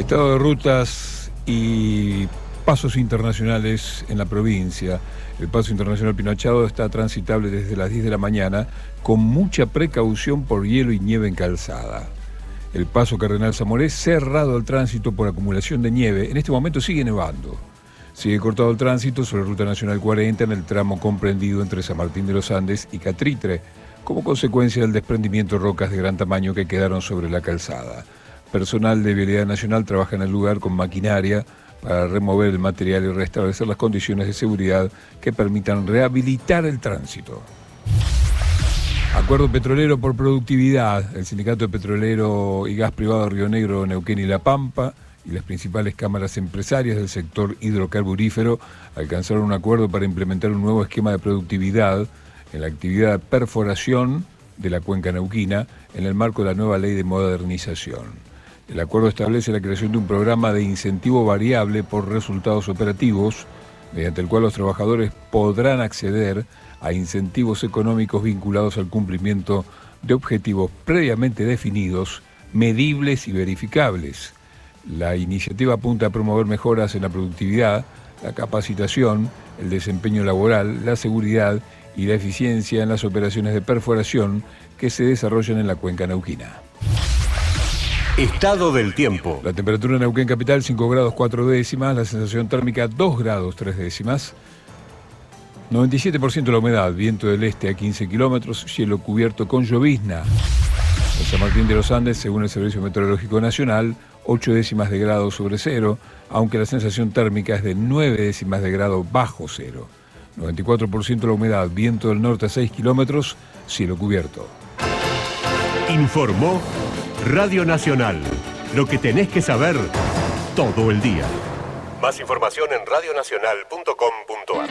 Estado de rutas y pasos internacionales en la provincia. El paso internacional Pinochado está transitable desde las 10 de la mañana con mucha precaución por hielo y nieve en calzada. El paso Cardenal Zamoré cerrado al tránsito por acumulación de nieve. En este momento sigue nevando. Sigue cortado el tránsito sobre Ruta Nacional 40 en el tramo comprendido entre San Martín de los Andes y Catritre, como consecuencia del desprendimiento de rocas de gran tamaño que quedaron sobre la calzada. Personal de Vialidad Nacional trabaja en el lugar con maquinaria para remover el material y restablecer las condiciones de seguridad que permitan rehabilitar el tránsito. Acuerdo petrolero por productividad. El Sindicato de Petrolero y Gas Privado de Río Negro, Neuquén y La Pampa y las principales cámaras empresarias del sector hidrocarburífero alcanzaron un acuerdo para implementar un nuevo esquema de productividad en la actividad de perforación de la cuenca neuquina en el marco de la nueva ley de modernización. El acuerdo establece la creación de un programa de incentivo variable por resultados operativos, mediante el cual los trabajadores podrán acceder a incentivos económicos vinculados al cumplimiento de objetivos previamente definidos, medibles y verificables. La iniciativa apunta a promover mejoras en la productividad, la capacitación, el desempeño laboral, la seguridad y la eficiencia en las operaciones de perforación que se desarrollan en la cuenca neuquina. Estado del tiempo. La temperatura en Neuquén capital 5 grados 4 décimas, la sensación térmica 2 grados 3 décimas, 97% la humedad, viento del este a 15 kilómetros, cielo cubierto con llovizna. En San Martín de los Andes, según el Servicio Meteorológico Nacional, 8 décimas de grado sobre cero, aunque la sensación térmica es de 9 décimas de grado bajo cero. 94% la humedad, viento del norte a 6 kilómetros, cielo cubierto. Informó Radio Nacional. Lo que tenés que saber todo el día. Más información en radionacional.com.ar.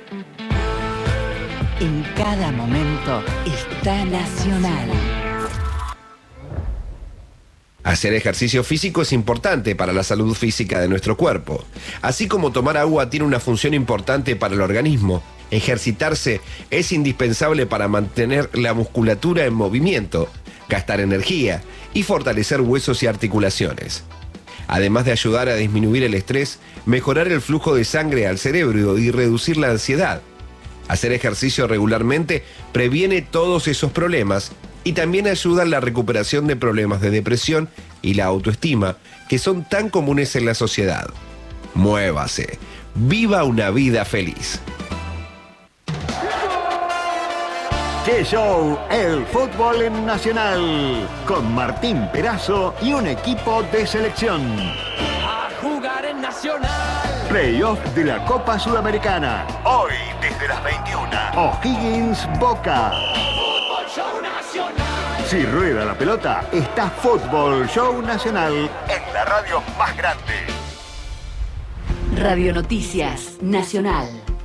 En cada momento está Nacional. Hacer ejercicio físico es importante para la salud física de nuestro cuerpo. Así como tomar agua tiene una función importante para el organismo, ejercitarse es indispensable para mantener la musculatura en movimiento, gastar energía y fortalecer huesos y articulaciones. Además de ayudar a disminuir el estrés, mejorar el flujo de sangre al cerebro y reducir la ansiedad. Hacer ejercicio regularmente previene todos esos problemas y también ayuda en la recuperación de problemas de depresión y la autoestima que son tan comunes en la sociedad. Muévase, viva una vida feliz. ¡Qué show! El fútbol en Nacional, con Martín Perazo y un equipo de selección. A jugar en Nacional. Playoff de la Copa Sudamericana. Hoy, desde las 21. O'Higgins Boca. Fútbol Show Nacional. Si rueda la pelota, está Fútbol Show Nacional en la radio más grande. Radio Noticias Nacional.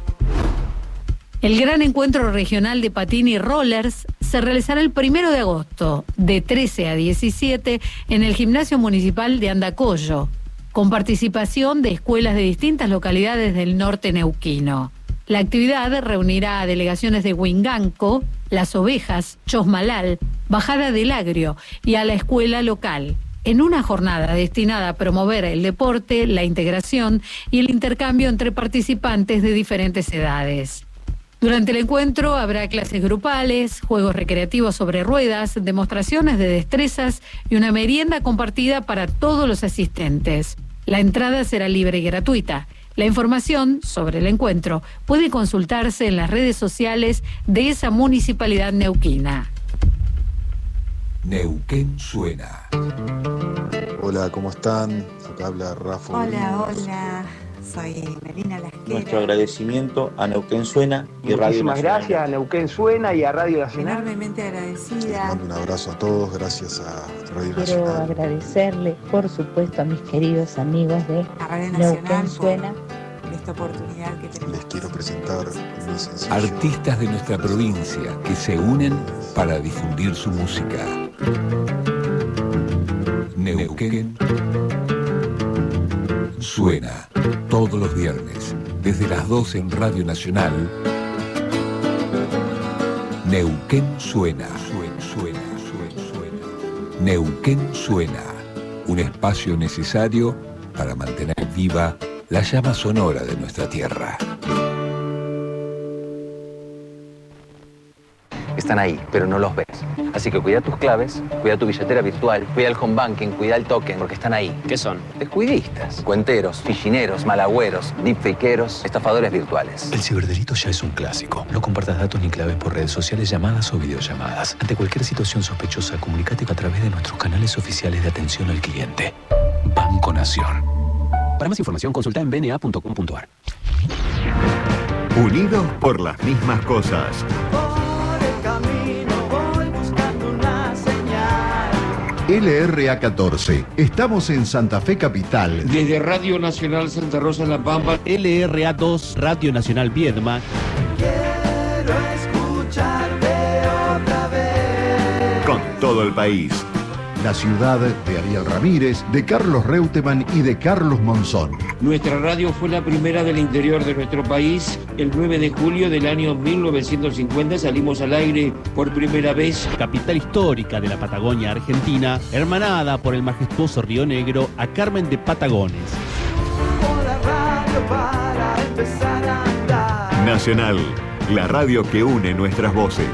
El gran encuentro regional de patín y rollers se realizará el 1 de agosto, de 13 a 17, en el Gimnasio Municipal de Andacollo, con participación de escuelas de distintas localidades del norte neuquino. La actividad reunirá a delegaciones de Huinganco, Las Ovejas, Chosmalal, Bajada del Agrio y a la escuela local, en una jornada destinada a promover el deporte, la integración y el intercambio entre participantes de diferentes edades. Durante el encuentro habrá clases grupales, juegos recreativos sobre ruedas, demostraciones de destrezas y una merienda compartida para todos los asistentes. La entrada será libre y gratuita. La información sobre el encuentro puede consultarse en las redes sociales de esa municipalidad neuquina. Neuquén suena. Hola, ¿cómo están? Acá habla Rafa. Hola. Soy Melina Lasquera. Nuestro agradecimiento a Neuquén Suena y Radio Muchísimas Nacional. gracias a Neuquén Suena y a Radio Nacional. Enormemente agradecida. Les mando un abrazo a todos, gracias a Radio Quiero Nacional. agradecerle, por supuesto, a mis queridos amigos de A Radio Neuquén Nacional Suena. por esta oportunidad que tenemos. Les quiero presentar mi sencillo. Artistas de nuestra provincia que se unen para difundir su música. Neuquén suena todos los viernes, desde las 12 en Radio Nacional. Neuquén suena. Neuquén suena. un espacio necesario para mantener viva la llama sonora de nuestra tierra. Están ahí, pero no los ves. Así que cuida tus claves, cuida tu billetera virtual, cuida el home banking, cuida el token, porque están ahí. ¿Qué son? Descuidistas, cuenteros, fichineros, malagüeros, deepfakeros, estafadores virtuales. El ciberdelito ya es un clásico. No compartas datos ni claves por redes sociales, llamadas o videollamadas. Ante cualquier situación sospechosa, comunícate a través de nuestros canales oficiales de atención al cliente. Banco Nación. Para más información, consulta en bna.com.ar. Unidos por las mismas cosas. LRA14. Estamos en Santa Fe Capital. Desde Radio Nacional Santa Rosa en La Pampa. LRA2, Radio Nacional Viedma. Quiero escucharte otra vez. Con todo el país. La ciudad de Ariel Ramírez, de Carlos Reutemann y de Carlos Monzón. Nuestra radio fue la primera del interior de nuestro país. El 9 de julio del año 1950 salimos al aire por primera vez. Capital histórica de la Patagonia Argentina, hermanada por el majestuoso Río Negro, a Carmen de Patagones. La radio para empezar a andar. Nacional, la radio que une nuestras voces.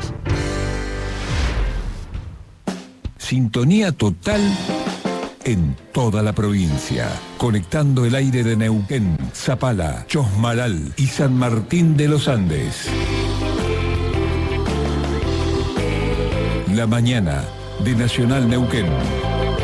Sintonía total en toda la provincia, conectando el aire de Neuquén, Zapala, Chosmalal y San Martín de los Andes. La mañana de Nacional Neuquén.